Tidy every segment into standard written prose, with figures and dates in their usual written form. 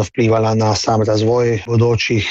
bistveno vplivala na sam razvoj bodočih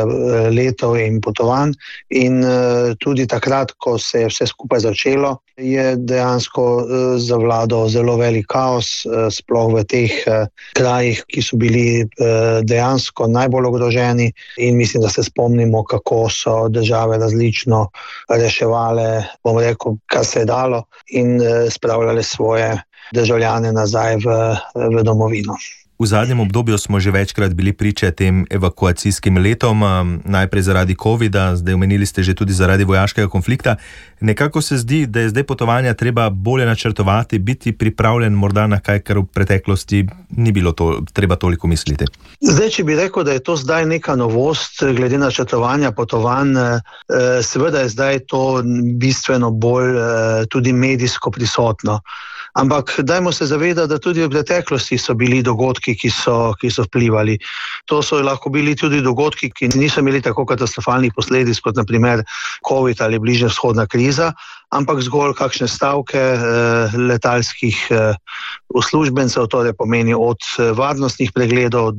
letov in potovanj. In tudi takrat, ko se je vse skupaj začelo, je dejansko zavladal zelo velik kaos, sploh v teh krajih, ki so bili dejansko najbolj ogroženi, in mislim, da se spomnimo, kako so države različno reševale, bom rekel, kar se je dalo, in spravljale svoje državljane nazaj v domovino. V zadnjem obdobju smo že večkrat bili priče tem evakuacijskim letom, najprej zaradi covida, zdaj omenili ste že tudi zaradi vojaškega konflikta. Nekako se zdi, da je zdaj potovanja treba bolje načrtovati, biti pripravljen morda na kaj, kar v preteklosti ni bilo treba toliko misliti. Zdaj, če bi rekel, da je to zdaj neka novost glede načrtovanja potovanj, seveda je zdaj to bistveno bolj tudi medijsko prisotno. Ampak dajmo se zavedati, da tudi v preteklosti so bili dogodki, ki so vplivali. To so lahko bili tudi dogodki, ki niso imeli tako katastrofalnih posledic kot na primer COVID ali bližnjevzhodna kriza, ampak zgolj kakšne stavke letalskih uslužbencev, torej pomeni od varnostnih pregledov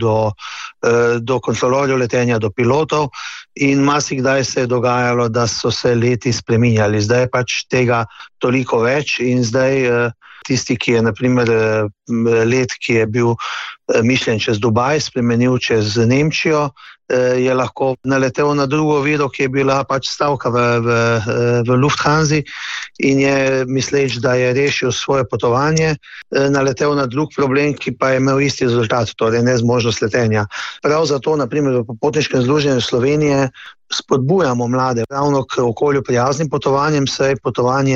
do kontrolorjev letenja, do pilotov, in marsikdaj se je dogajalo, da so se leti spreminjali. Zdaj je pač tega toliko več in zdaj tisti, ki je na primer let, ki je bil mišljen čez Dubaj, spremenil čez Nemčijo, je lahko naletel na drugo oviro, ki je bila pač stavka v Lufthansi, in je, misleč, da je rešil svoje potovanje, naletel na drug problem, ki pa je imel isti rezultat, torej nezmožnost letenja. Prav zato, na primer, v Potniškem združenju Slovenije spodbujamo mlade ravno k okolju prijaznim potovanjem, saj potovanje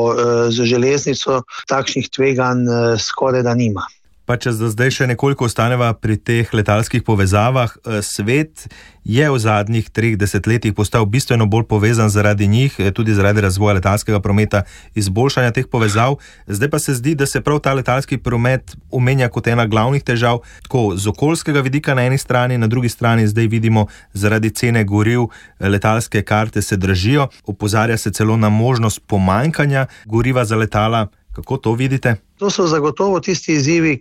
z železnico takšnih tveganj skoraj da nima. Pa če zdaj še nekoliko ostaneva pri teh letalskih povezavah, svet je v zadnjih 3 desetletjih postal bistveno bolj povezan zaradi njih, tudi zaradi razvoja letalskega prometa, izboljšanja teh povezav. Zdaj pa se zdi, da se prav ta letalski promet omenja kot ena glavnih težav, tako z okoljskega vidika na eni strani, na drugi strani zdaj vidimo, zaradi cene goriv letalske karte se dražijo, opozarja se celo na možnost pomanjkanja goriva za letala. Kako to vidite? To so zagotovo tisti izzivi,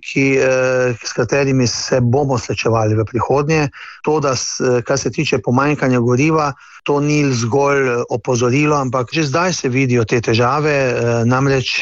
s katerimi se bomo srečevali v prihodnje. To, da kar se tiče pomanjkanja goriva, to ni zgolj opozorilo, ampak že zdaj se vidijo te težave, namreč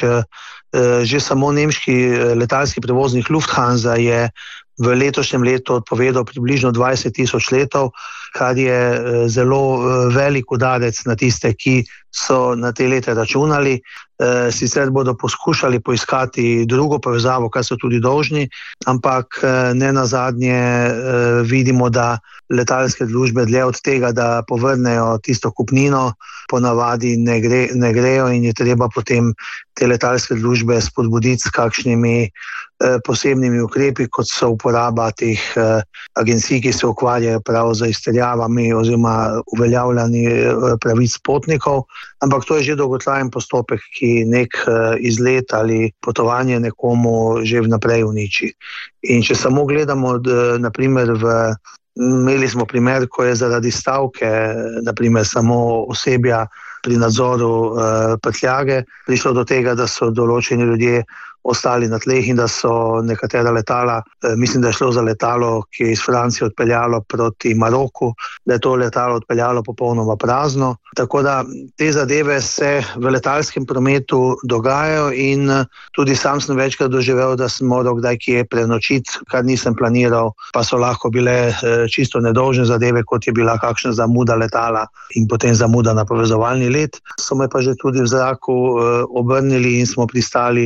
že samo nemški letalski prevoznik Lufthansa je v letošnjem letu odpovedal približno 20,000 letov, kar je zelo velik udarec na tiste, ki so na te lete računali. Sicer bodo poskušali poiskati drugo povezavo, kar so tudi dolžni, ampak ne nazadnje vidimo, da letalske družbe dlje od tega, da povrnejo tisto kupnino, ponavadi ne grejo, in je treba potem te letalske družbe spodbuditi s kakšnimi posebnimi ukrepi, kot so uporaba teh agencij, ki se ukvarjajo prav z izterjavami oziroma uveljavljanjem pravic potnikov. Ampak to je že dolgotrajen postopek, ki nek izlet ali potovanje nekomu že vnaprej uniči. In če samo gledamo, naprimer imeli smo primer, ko je zaradi stavke, naprimer samo osebja pri nadzoru prtljage, prišlo do tega, da so določeni ljudje ostali na tleh in da so nekatera letala, mislim, da je šlo za letalo, ki je iz Francije odpeljalo proti Maroku, da je to letalo odpeljalo popolnoma prazno. Tako da te zadeve se v letalskem prometu dogajajo in tudi sam sem večkrat doživel, da sem moral kdaj kje prenočiti, kar nisem planiral, pa so lahko bile čisto nedolžne zadeve, kot je bila kakšna zamuda letala in potem zamuda na povezovalni let. So me pa že tudi v zraku obrnili in smo pristali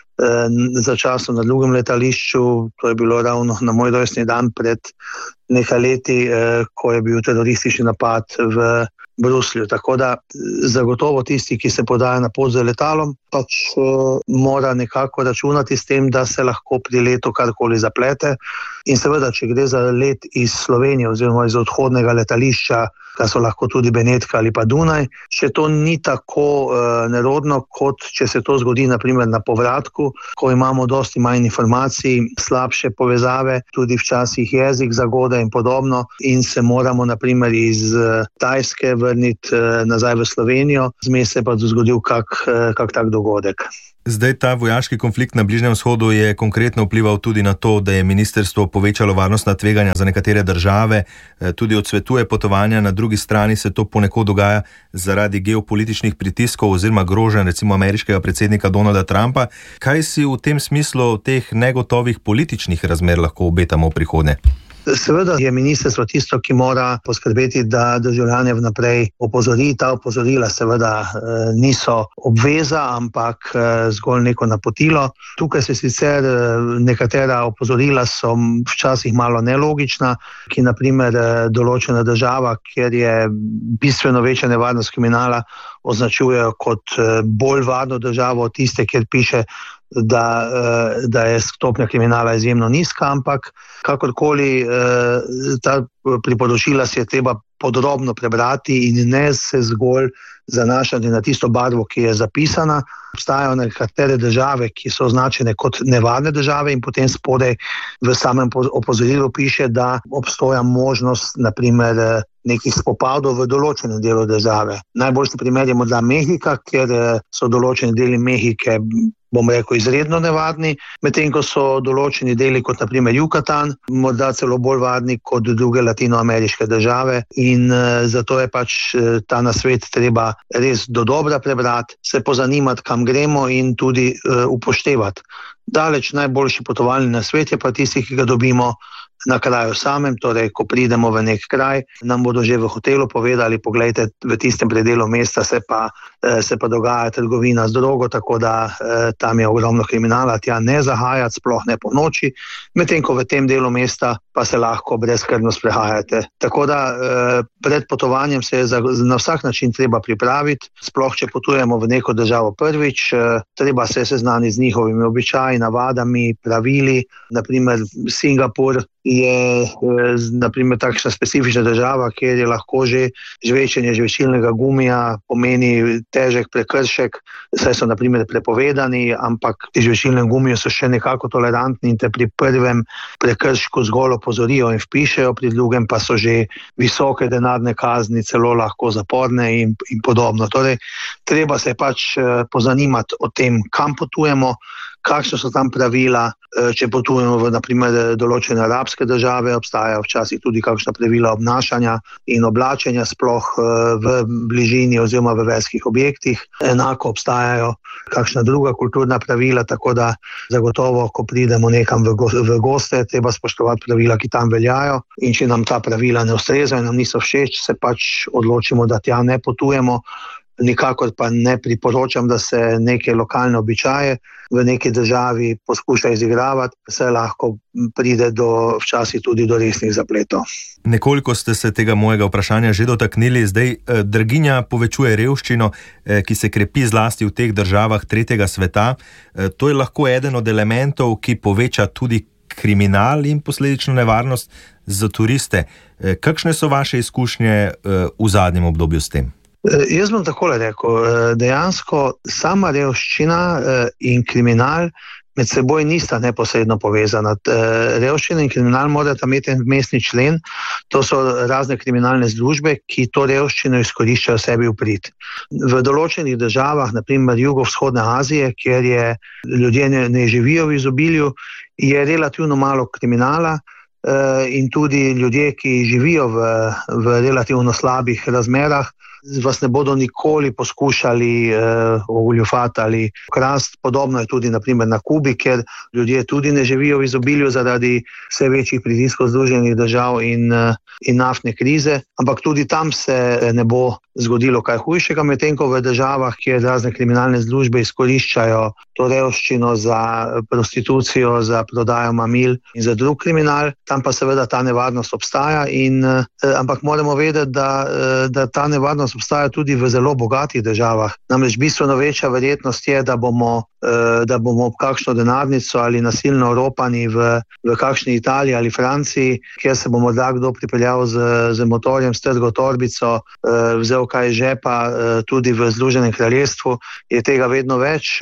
začasno na drugem letališču. To je bilo ravno na moj rojstni dan pred nekaj leti, ko je bil teroristični napad v Bruslju. Tako da zagotovo tisti, ki se podaja na pot z letalom, pač mora nekako računati s tem, da se lahko pri letu karkoli zaplete. In seveda, če gre za let iz Slovenije oziroma iz odhodnega letališča, kar so lahko tudi Benetka ali pa Dunaj, še to ni tako nerodno, kot če se to zgodi naprimer na povratku, ko imamo dosti manj informacij, slabše povezave, tudi včasih jezik zagode in podobno, in se moramo naprimer iz Tajske vrniti nazaj v Slovenijo, zmes se pa zgodil kak tak dogodek. Zdaj ta vojaški konflikt na Bližnjem vzhodu je konkretno vplival tudi na to, da je ministrstvo povečalo varnostna tveganja za nekatere države, tudi odsvetuje potovanja, na drugi strani se to ponekod dogaja zaradi geopolitičnih pritiskov oziroma groženj recimo ameriškega predsednika Donalda Trumpa. Kaj si v tem smislu teh negotovih političnih razmer lahko obetamo v prihodnje? Seveda je ministrstvo tisto, ki mora poskrbeti, da državljane vnaprej opozori. Ta opozorila seveda niso obveza, ampak zgolj neko napotilo. Tukaj se sicer nekatera opozorila so včasih malo nelogična, ki naprimer določena država, kjer je bistveno večja nevarnost kriminala, označujejo kot bolj varno državo od tiste, kjer piše, da je stopnja kriminala izjemno nizka, ampak kakorkoli ta priporočila si je treba podrobno prebrati in ne se zgolj zanašati na tisto barvo, ki je zapisana. Obstajajo nekatere države, ki so označene kot nevarne države in potem spodaj v samem opozorilu piše, da obstoja možnost naprimer nekih spopadov v določenem delu države. Najboljši primer je morda Mehika, kjer so določeni deli Mehike, bom rekel, izredno nevarni, medtem ko so določeni deli, kot naprimer Yucatan, morda celo bolj varni kot druge latinoameriške države in zato je pač ta nasvet treba res dodobra prebrati, se pozanimati, kam gremo in tudi upoštevati. Daleč najboljši potovalni nasvet je pa tisti, ki ga dobimo na kraju samem, torej ko pridemo v nek kraj, nam bodo že v hotelu povedali, poglejte, v tistem predelu mesta se pa dogaja trgovina z drogo, tako da tam je ogromno kriminala, tja ne zahajati, sploh ne po noči, medtem ko v tem delu mesta pa se lahko brezskrbno sprehajate. Tako da pred potovanjem se je na vsak način treba pripraviti, sploh če potujemo v neko državo prvič, treba se seznaniti z njihovimi običaji, navadami, pravili. Naprimer Singapur je naprimer takšna specifična država, kjer je lahko že žvečenje žvečilnega gumija pomeni težek prekršek, saj so naprimer prepovedani, ampak pri žvečilnem gumiju so še nekako tolerantni in te pri prvem prekršku zgolj opozorijo in vpišejo, pri drugem pa so že visoke denarne kazni, celo lahko zaporne in podobno. Torej, treba se pač pozanimati o tem, kam potujemo, kakšne so tam pravila, če potujemo v naprimer določene arabske države, obstajajo včasih tudi kakšna pravila obnašanja in oblačenja sploh v bližini oziroma v verskih objektih. Enako obstajajo kakšna druga kulturna pravila, tako da zagotovo, ko pridemo nekam v goste, treba spoštovati pravila, ki tam veljajo, in če nam ta pravila ne ustrezajo in nam niso všeč, se pač odločimo, da tja ne potujemo. Nikakor pa ne priporočam, da se neke lokalne običaje v neki državi poskuša izigravati, se lahko pride včasih tudi do resnih zapletov. Nekoliko ste se tega mojega vprašanja že dotaknili. Zdaj, draginja povečuje revščino, ki se krepi zlasti v teh državah tretjega sveta. To je lahko eden od elementov, ki poveča tudi kriminal in posledično nevarnost za turiste. Kakšne so vaše izkušnje v zadnjem obdobju s tem? Jaz bom takole rekel, dejansko sama revščina in kriminal med seboj nista neposredno povezana. Revščina in kriminal morata imeti en vmesni člen, to so razne kriminalne združbe, ki to revščino izkoriščajo sebi v prid. V določenih državah, naprimer jugovzhodne Azije, kjer ljudje ne živijo v izobilju, je relativno malo kriminala, in tudi ljudje, ki živijo v relativno slabih razmerah, vas ne bodo nikoli poskušali ogoljufati ali krasti. Podobno je tudi naprimer na Kubi, kjer ljudje tudi ne živijo v izobilju zaradi vse večjih pritiskov Združenih držav in naftne krize, ampak tudi tam se ne bo zgodilo kaj hujšega, medtem ko v državah, kjer razne kriminalne združbe izkoriščajo to revščino za prostitucijo, za prodajo mamil in za drug kriminal, tam pa seveda ta nevarnost obstaja, ampak moramo vedeti, da ta nevarnost obstaja tudi v zelo bogatih državah. Namreč bistveno večja verjetnost je, da bomo ob kakšno denarnico ali nasilno oropani v kakšni Italiji ali Franciji, kjer se bo morda kdo pripeljal z motorjem, strgal torbico, vzel kaj iz žepa, tudi v Združenem kraljestvu je tega vedno več.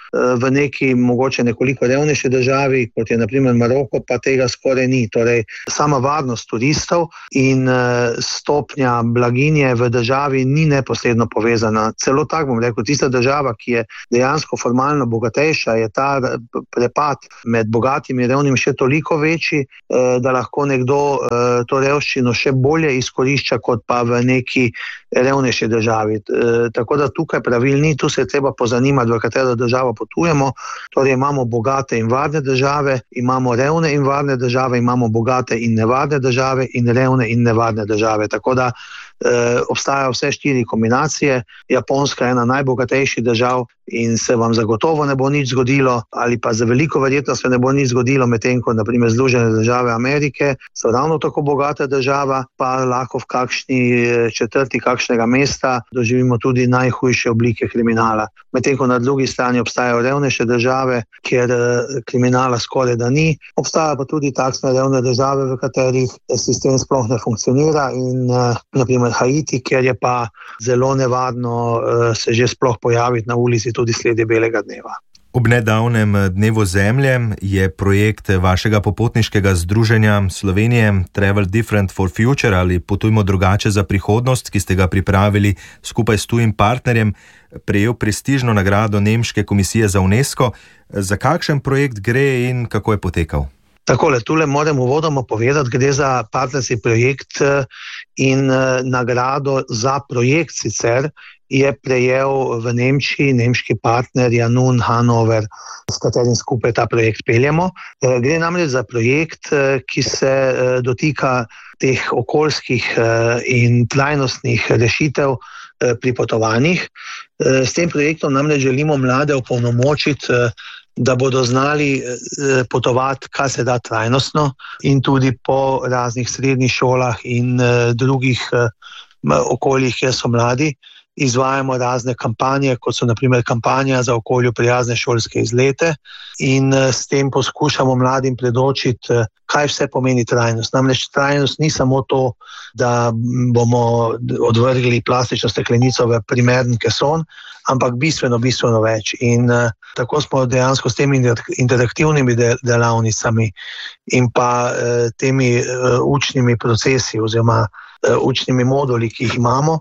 V neki mogoče nekoliko revnejši državi, kot je naprimer Maroko, pa tega skoraj ni. Torej, sama varnost turistov in stopnja blaginje v državi državi ni neposredno povezana. Celo tako bom rekel, tista država, ki je dejansko formalno bogatejša, je ta prepad med bogatimi in revnimi še toliko večji, da lahko nekdo to revščino še bolje izkorišča kot pa v neki revnejši državi. Tako da tukaj pravil ni, tu se je treba pozanimati, v katero državo potujemo. Torej imamo bogate in varne države, imamo revne in varne države, imamo bogate in nevarne države in revne in nevarne države. Tako da obstajajo vse 4 kombinacije. Japonska je ena najbogatejših držav in se vam zagotovo ne bo nič zgodilo, ali pa za veliko verjetnost se ne bo nič zgodilo, medtem ko na primer Združene države Amerike so ravno tako bogata država, pa lahko v kakšni četrti kakšnega mesta doživimo tudi najhujše oblike kriminala. Medtem ko na drugi strani obstajajo revnejše države, kjer kriminala skoraj da ni. Obstaja pa tudi takšne revne države, v katerih sistem sploh ne funkcionira, in na primer Haiti, kjer je pa zelo nevarno se že sploh pojaviti na ulici tudi sredi belega dneva. Ob nedavnem dnevu Zemlje je projekt vašega popotniškega združenja Slovenije Travel Different for Future ali Potujmo drugače za prihodnost, ki ste ga pripravili skupaj s tujim partnerjem, prejel prestižno nagrado Nemške komisije za UNESCO. Za kakšen projekt gre in kako je potekal? Takole, tule moram uvodoma povedati, gre za partnerski projekt in nagrado za projekt sicer je prejel v Nemčiji nemški partner Janun Hannover, s katerim skupaj ta projekt peljemo. Gre namreč za projekt, ki se dotika teh okoljskih in trajnostnih rešitev pri potovanjih. S tem projektom namreč želimo mlade opolnomočiti, da bodo znali potovati, kar se da trajnostno, in tudi po raznih srednjih šolah in drugih okoljih, kjer so mladi. Izvajamo razne kampanje, kot so na primer kampanja za okolju prijazne šolske izlete, in s tem poskušamo mladim predočiti, kaj vse pomeni trajnost. Namreč trajnost ni samo to, da bomo odvrgli plastično steklenico v primeren keson, ampak bistveno več. In tako smo dejansko s temi interaktivnimi delavnicami in pa temi učnimi procesi oziroma učnimi moduli, ki jih imamo,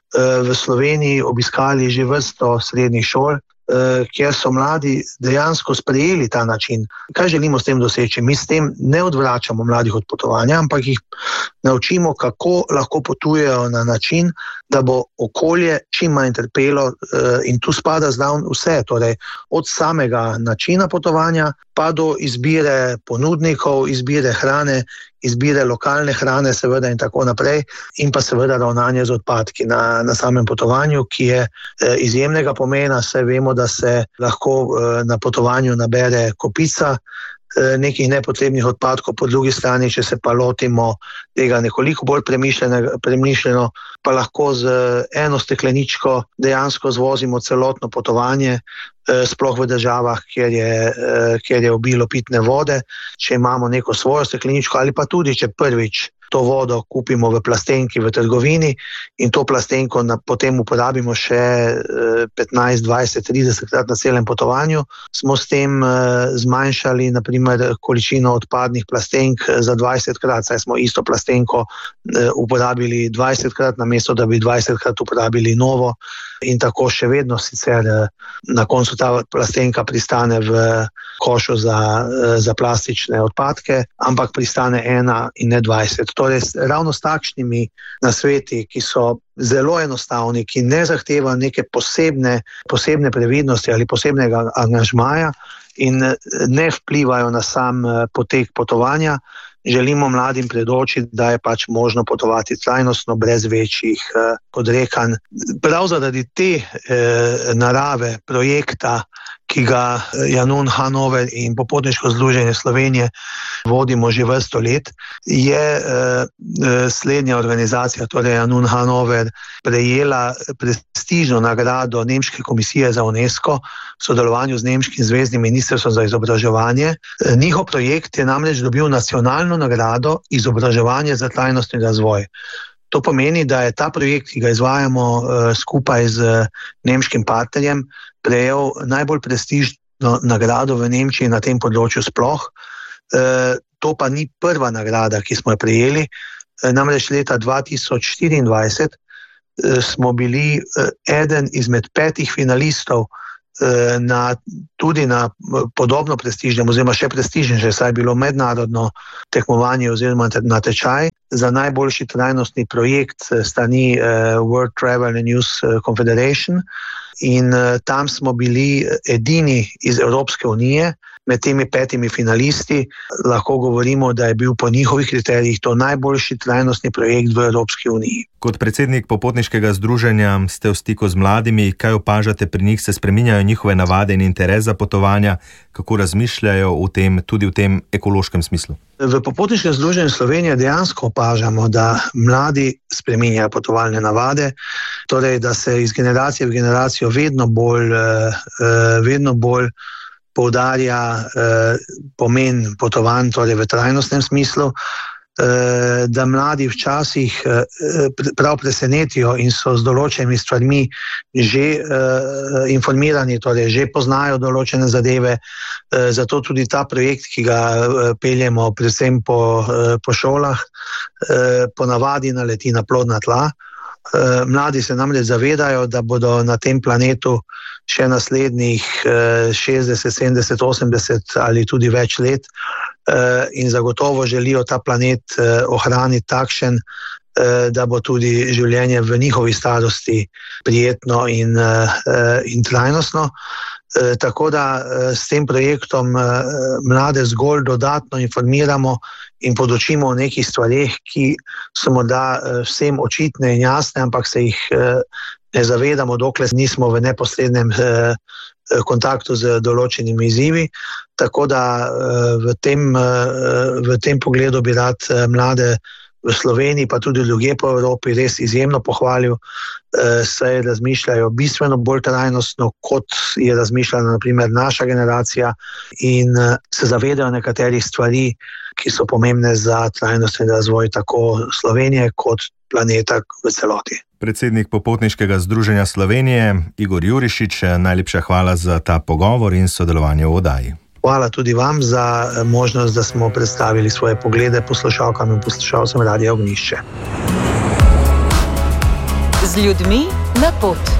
v Sloveniji obiskali že vrsto srednjih šol, kjer so mladi dejansko sprejeli ta način. Kaj želimo s tem doseči? Mi s tem ne odvračamo mladih od potovanja, ampak jih naučimo, kako lahko potujejo na način, da bo okolje čim manj trpelo, in tu spada zraven vse, torej od samega načina potovanja pa do izbire ponudnikov, izbire hrane, izbire lokalne hrane seveda in tako naprej, in pa seveda ravnanje z odpadki na samem potovanju, ki je izjemnega pomena. Saj vemo, da se lahko na potovanju nabere kopica nekih nepotrebnih odpadkov, po drugi strani, če se pa lotimo tega nekoliko bolj premišljeno, pa lahko z eno stekleničko dejansko zvozimo celotno potovanje, sploh v državah, kjer je obilo pitne vode. Če imamo neko svojo stekleničko ali pa tudi, če prvič to vodo kupimo v plastenki v trgovini in to plastenko potem uporabimo še 15, 20, 30 krat na celem potovanju, smo s tem zmanjšali na primer količino odpadnih plastenk za 20 krat, saj smo isto plastenko uporabili 20 krat, namesto da bi 20 krat uporabili novo, in tako še vedno sicer na koncu ta plastenka pristane v košu za plastične odpadke, ampak pristane 1 in ne 20. Torej, ravno s takšnimi nasveti, ki so zelo enostavni, ki ne zahtevajo neke posebne previdnosti ali posebnega angažmaja in ne vplivajo na sam potek potovanja, želimo mladim predočiti, da je pač možno potovati trajnostno, brez večjih odrekanj. Prav zaradi te narave projekta, ki ga Janun Hannover in Popotniško združenje Slovenije vodimo že vrsto let, je slednja organizacija, torej Janun Hannover, prejela prestižno nagrado Nemške komisije za UNESCO v sodelovanju z Nemškim zveznim ministrstvom za izobraževanje. Njihov projekt je namreč dobil nacionalno nagrado Izobraževanje za trajnostni razvoj. To pomeni, da je ta projekt, ki ga izvajamo skupaj z nemškim partnerjem, prejel najbolj prestižno nagrado v Nemčiji na tem področju sploh. To pa ni prva nagrada, ki smo jo prejeli. Namreč leta 2024 smo bili eden izmed 5 finalistov tudi na podobno prestižnem, oziroma še prestižnejše, saj je bilo mednarodno tekmovanje oziroma natečaj za najboljši trajnostni projekt strani World Travel and News Confederation, in tam smo bili edini iz Evropske unije. Med temi 5 finalisti lahko govorimo, da je bil po njihovih kriterijih to najboljši trajnostni projekt v Evropski uniji. Kot predsednik popotniškega združenja ste v stiku z mladimi. Kaj opažate pri njih? Se spreminjajo njihove navade in interes za potovanja? Kako razmišljajo tudi v tem ekološkem smislu? V popotniškem združenju Slovenije dejansko opažamo, da mladi spreminjajo potovalne navade, torej da se iz generacije v generacijo vedno bolj poudarja pomen potovanj, torej v trajnostnem smislu, da mladi včasih prav presenetijo in so z določenimi stvarmi že informirani, torej že poznajo določene zadeve, zato tudi ta projekt, ki ga peljemo predvsem po šolah, ponavadi naleti na plodna tla. Mladi se namreč zavedajo, da bodo na tem planetu še naslednjih 60, 70, 80 ali tudi več let in zagotovo želijo ta planet ohraniti takšen, da bo tudi življenje v njihovi starosti prijetno in trajnostno. Tako da s tem projektom mlade zgolj dodatno informiramo in podočimo o nekih stvareh, ki so morda vsem očitne in jasne, ampak se jih ne zavedamo, dokler nismo v neposrednem kontaktu z določenimi izzivi. Tako da v tem pogledu bi rad mlade v Sloveniji, pa tudi drugje po Evropi, res izjemno pohvalil, saj razmišljajo bistveno bolj trajnostno, kot je razmišljala na primer naša generacija, in se zavedajo nekaterih stvari, ki so pomembne za trajnostni razvoj tako Slovenije kot planeta v celoti. Predsednik popotniškega združenja Slovenije Igor Jurišič, najlepša hvala za ta pogovor in sodelovanje v oddaji. Hvala tudi vam za možnost, da smo predstavili svoje poglede poslušalkam in poslušalcem Radia Ognjišče. Z ljudmi na pot.